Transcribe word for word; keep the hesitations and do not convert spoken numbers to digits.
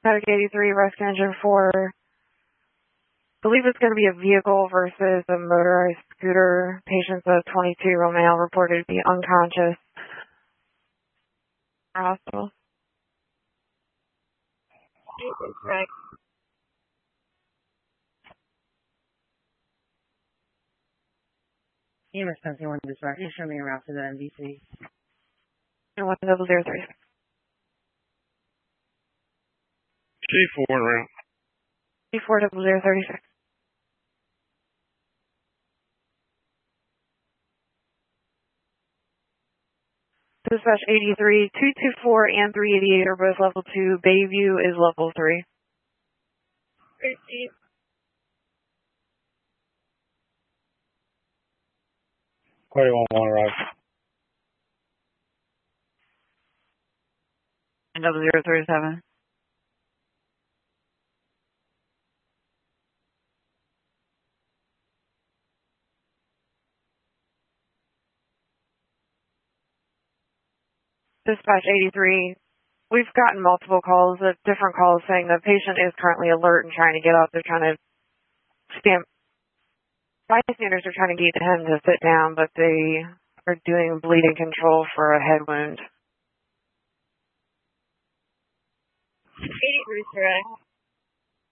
Static eighty-three, rescue engine four. I believe it's going to be a vehicle versus a motorized scooter. Patients of twenty-two-year-old male reported to be unconscious. Hospital. Right. E M S ten one dispatch. You show me around to the N B C. And one double zero three. C four around. C four double zero thirty six. Dispatch eighty-three, two two four and three eighty-eight are both level two. Bayview is level three. fifteen. Quite one one arrive. Double zero three seven. Dispatch eighty-three. We've gotten multiple calls, uh, different calls saying the patient is currently alert and trying to get up. They're trying to stand. Bystanders are trying to get him to sit down, but they are doing bleeding control for a head wound. eighty-three, correct.